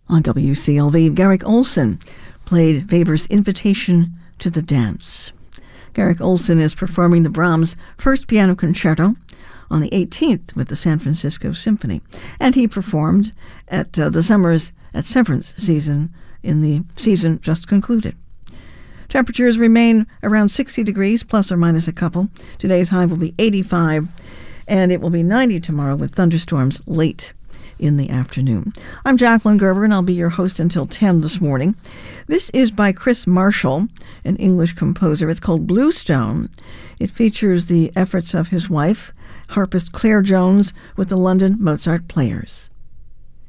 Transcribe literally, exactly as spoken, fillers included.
On W C L V, Garrick Olson played Weber's Invitation to the Dance. Garrick Olson is performing the Brahms First Piano Concerto on the eighteenth with the San Francisco Symphony, and he performed at uh, the Summers at Severance season in the season just concluded. Temperatures remain around sixty degrees, plus or minus a couple. Today's high will be eighty-five, and it will be ninety tomorrow with thunderstorms late in the afternoon. I'm Jacqueline Gerber, and I'll be your host until ten this morning. This is by Chris Marshall, an English composer. It's called Bluestone. It features the efforts of his wife, harpist Claire Jones, with the London Mozart Players.